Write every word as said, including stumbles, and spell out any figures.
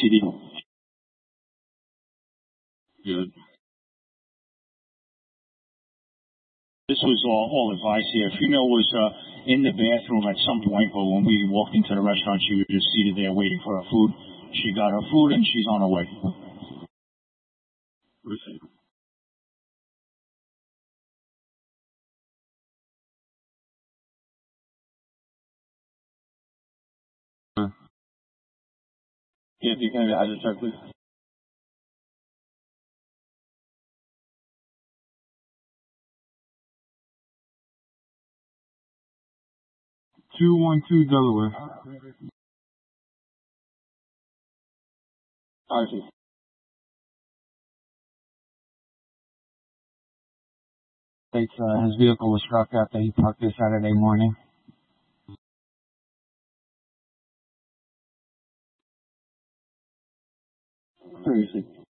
P D. Good. This was all, all advice here. A female was uh, in the bathroom at some point, but when we walked into the restaurant, she was just seated there waiting for her food. She got her food and she's on her way. Yeah, if you can have your eyes checked, please. two one two Delaware. I see. States uh, his vehicle was struck after he parked this Saturday morning. Where is it?